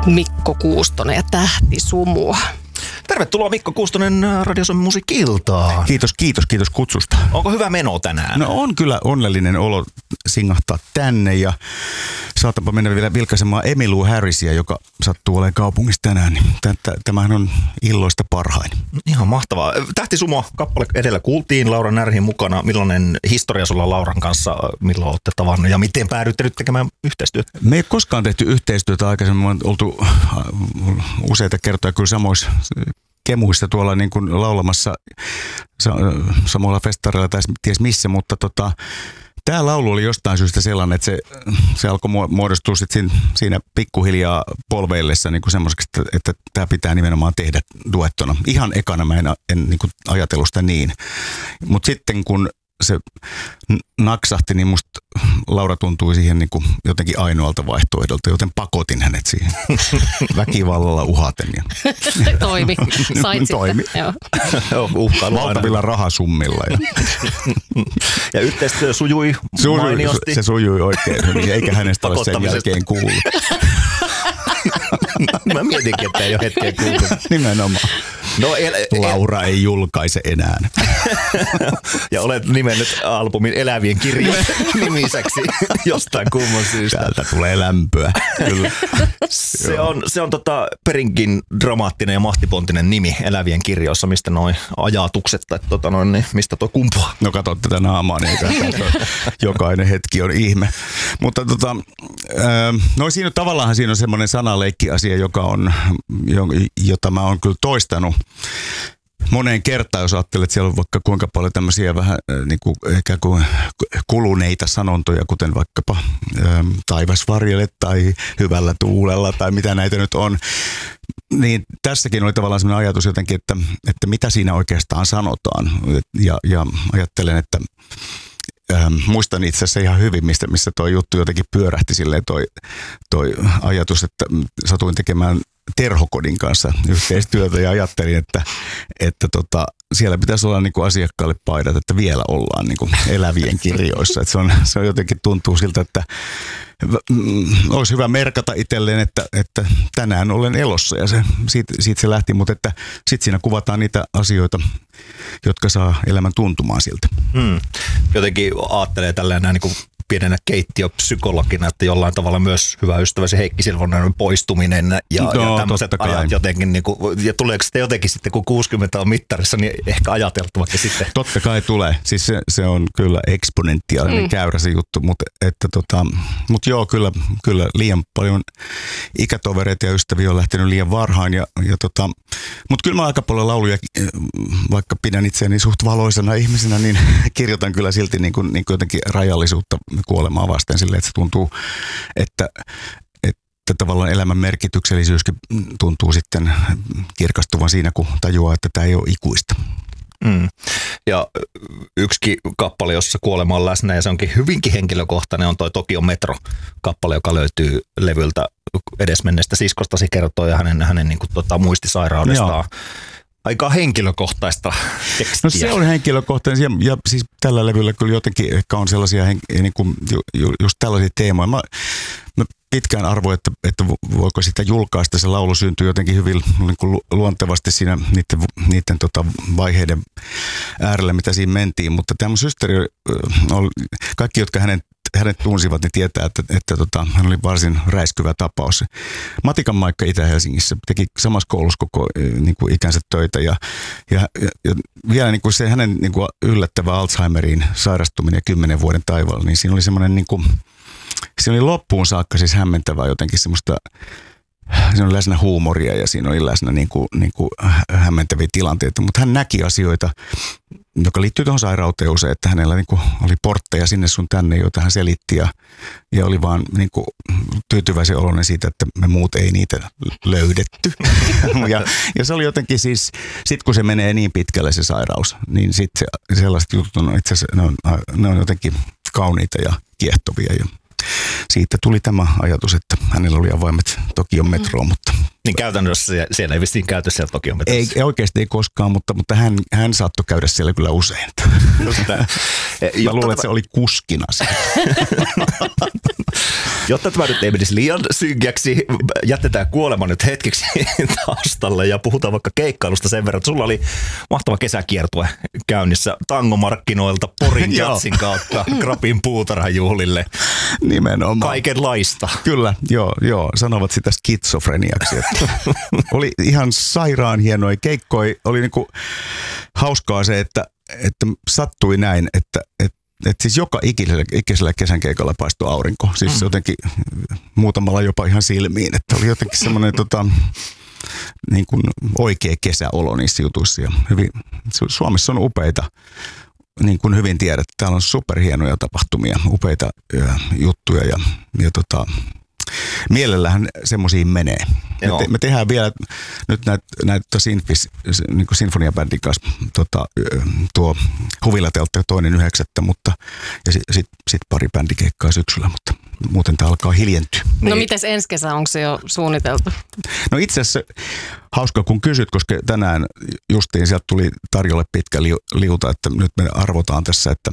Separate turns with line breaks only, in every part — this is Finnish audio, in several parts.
Mikko Kuustonen ja Tähti Sumua.
Tervetuloa Mikko Kuustonen Radio Suomen Musiikki-iltaan.
Kiitos kutsusta.
Onko hyvä meno tänään?
No on kyllä onnellinen olo singahtaa tänne ja saatanpa mennä vielä vilkaisemaan Emmylou Harrisia, joka sattuu olemaan kaupungissa tänään. Niin tämähän on illoista parhain.
Ihan mahtavaa. Tähti Sumua kappale edellä kuultiin Laura Närhin mukana. Millainen historia sulla Lauran kanssa, milloin olette tavannut ja miten päädyitte nyt tekemään yhteistyötä?
Me ei koskaan tehty yhteistyötä aikaisemmin. Me on oltu useita kertoja kyllä samoissa kemuissa tuolla niin kuin laulamassa samoilla festareilla tai ties missä, mutta tämä laulu oli jostain syystä sellainen, että se alkoi muodostua sitten siinä pikkuhiljaa polveillessa niin kuin semmoiseksi, että tämä pitää nimenomaan tehdä duettona. Ihan ekana mä en niin kuin ajatellut sitä niin, mutta sitten kun se naksahti, niin musta Laura tuntui siihen niin kuin jotenkin ainoalta vaihtoehdolta, joten pakotin hänet siihen väkivallalla uhaten.
Toimi. Sait
Toimi.
Sitten.
Valtavilla rahasummilla.
Ja yhteistyö sujui mainiosti.
Se sujui oikein hyvin, eikä hänestä ole sen jälkeen kuullut.
Mä mietinkin, että ei ole hetkeä kuullut.
Nimenomaan. No, Laura ei julkaise enää.
Ja olet nimennyt albumin Elävien kirjojen nimiseksi jostain kumman syystä.
Täältä tulee lämpöä. Kyllä.
Se on perinkin dramaattinen ja mahtipontinen nimi Elävien kirjoissa, mistä noi ajatukset tai niin mistä tuo kumpuaa.
No kato tätä naamaa, niin jokainen hetki on ihme. Mutta siinä tavallaan siinä on semmoinen sanaleikki-asia, jota mä oon kyllä toistanut moneen kertaan, jos ajattelet, että siellä on vaikka kuinka paljon tämmöisiä vähän niin kuin ikään kuin kuluneita sanontoja, kuten vaikkapa taivas varjele tai hyvällä tuulella tai mitä näitä nyt on. Niin tässäkin oli tavallaan semmoinen ajatus jotenkin, että mitä siinä oikeastaan sanotaan. Ja ajattelen, että muistan itse asiassa ihan hyvin, missä toi juttu jotenkin pyörähti silleen toi ajatus, että satuin tekemään Terhokodin kanssa yhteistyötä ja ajattelin, että siellä pitäisi olla niinku asiakkaalle paidat, että vielä ollaan niinku Elävien kirjoissa. Että se on jotenkin tuntuu siltä, että olisi hyvä merkata itselleen, että tänään olen elossa ja siitä se lähti, mutta että sitten siinä kuvataan niitä asioita, jotka saa elämän tuntumaan siltä.
Jotenkin ajattelee tällainen näin niin kuin pienenä keittiöpsykologina, että jollain tavalla myös hyvä ystäväsi Heikki Silvonen poistuminen ja tämmöiset ajat jotenkin, niin kuin, ja tuleeko sitten jotenkin sitten, kun 60 on mittarissa, niin ehkä ajateltu vaikka sitten?
Totta kai tulee. Siis se on kyllä eksponentiaalinen käyrä se juttu, mutta joo, kyllä liian paljon ikätovereita ja ystäviä on lähtenyt liian varhain, mutta kyllä mä aika paljon lauluja, vaikka pidän itseäni suht valoisena ihmisenä, niin kirjoitan kyllä silti niin kuin jotenkin rajallisuutta kuolemaa vasten silleen, että se tuntuu, että tavallaan elämän merkityksellisyyskin tuntuu sitten kirkastuvan siinä, kun tajuaa, että tämä ei ole ikuista.
Ja yksikin kappale, jossa kuolema on läsnä ja se onkin hyvinkin henkilökohtainen, on toi Tokion Metro-kappale, joka löytyy levyltä edesmenneestä siskostasi kertoo ja hänen niin kuin, muistisairaudestaan. Joo. Aika henkilökohtaista tekstiä.
No se on henkilökohtainen ja siis tällä levyllä kyllä jotenkin ehkä on sellaisia niin kuin just tällaisia teemoja. Mä pitkään arvoin, että voiko sitä julkaista. Se laulu syntyi jotenkin hyvin niin kuin luontevasti siinä niiden vaiheiden äärellä, mitä siinä mentiin. Mutta tämä mun systeri oli, kaikki, jotka hänet tunsivat, niin tietää, että hän oli varsin räiskyvä tapaus. Matikan Maikka Itä-Helsingissä teki samassa koulussa koko niin kuin ikänsä töitä ja vielä niin kuin se hänen niin kuin yllättävä Alzheimeriin sairastuminen 10 vuoden taivaalla, niin siinä oli semmoinen niin kuin, siinä oli loppuun saakka siis hämmentävää jotenkin semmoista, siinä oli läsnä huumoria ja siinä oli läsnä niin kuin hämmentäviä tilanteita, mutta hän näki asioita, joka liittyy tuohon sairauteen usein, että hänellä niin kuin oli portteja sinne sun tänne, joita hän selitti ja oli vaan niin kuin tyytyväisen oloinen siitä, että me muut ei niitä löydetty. ja se oli jotenkin siis, sit kun se menee niin pitkälle se sairaus, niin sitten sellaiset jutut on itse asiassa, ne on jotenkin kauniita ja kiehtovia ja siitä tuli tämä ajatus, että hänellä oli avaimet Tokion metroon, mutta
Niin käytännössä siellä ei vissiin käyty siellä Tokion metrossa.
Ei oikeasti ei koskaan, mutta hän saattoi käydä siellä kyllä usein. Mä luulen, että se oli kuskina siellä.
Jotta tämä nyt ei menisi liian synkäksi, jätetään kuolema nyt hetkeksi taustalle ja puhutaan vaikka keikkailusta sen verran, että sulla oli mahtava kesäkiertue käynnissä tangomarkkinoilta Porin jatsin kautta Krapin puutarhajuhlille.
Nimenomaan.
Kaikenlaista.
Kyllä, joo. Sanovat sitä skitsofreniaksi. Oli ihan sairaan hienoja keikkoja. Oli niinku hauskaa se, että sattui näin, että siis joka ikisellä kesän keikalla paistoi aurinko. Siis jotenkin muutamalla jopa ihan silmiin. Että oli jotenkin semmoinen niin kuin oikea kesäolo niissä jutuissa. Ja Suomessa on upeita, niin kuin hyvin tiedät. Täällä on superhienoja tapahtumia, upeita juttuja ja mielellähän semmoisiin menee. Me tehdään vielä nyt näitä sinfoniabändin kanssa tuo Huvilateltta 2.9. mutta ja sit pari bändikeikkaa syksyllä, mutta muuten tämä alkaa hiljentyä.
No mites ensi kesä, onko se jo suunniteltu?
No itse asiassa hauska kun kysyt, koska tänään justiin sieltä tuli tarjolle pitkä liuta, että nyt me arvotaan tässä, että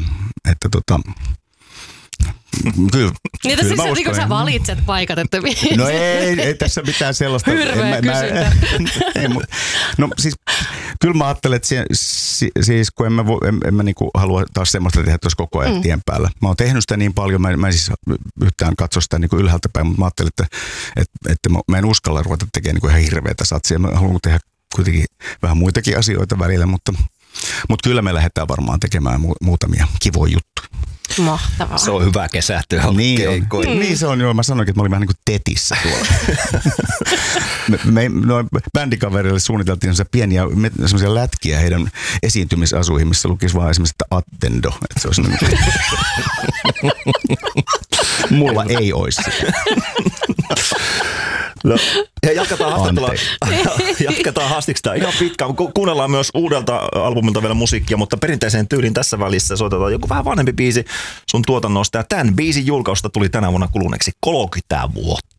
Kyllä.
Niin tässä siis sä valitset paikat, että
no ei tässä mitään sellaista.
Hirveä kysyntä.
No siis kyllä mä ajattelen, että siis kun en mä niinku halua taas semmoista tehdä tuossa koko ajan tien päällä. Mä oon tehnyt sitä niin paljon, mä en siis yhtään katso sitä niinku ylhäältä päin, mutta mä ajattelin, että mä en uskalla ruveta tekemään niinku ihan hirveätä satsia. Mä haluan tehdä kuitenkin vähän muitakin asioita välillä, mutta kyllä me lähdetään varmaan tekemään muutamia kivoja juttuja.
Mahtavaa.
Se on hyvä kesätyö.
Niin se on, joo. Mä sanoinkin, että mä olin vähän niin kuin tetissä tuolla. me bändikaverille suunniteltiin semmoisia lätkiä heidän esiintymisasuihin, missä lukisi vaan esimerkiksi, että attendo. Että se olisi mulla ei olisi sitä.
No, ja jatketaan haastiksi ihan pitkään. Kuunnellaan myös uudelta albumilta vielä musiikkia, mutta perinteiseen tyyliin tässä välissä soitetaan joku vähän vanhempi biisi sun tuotannosta. Ja tämän biisin julkausta tuli tänä vuonna kuluneeksi 30 vuotta.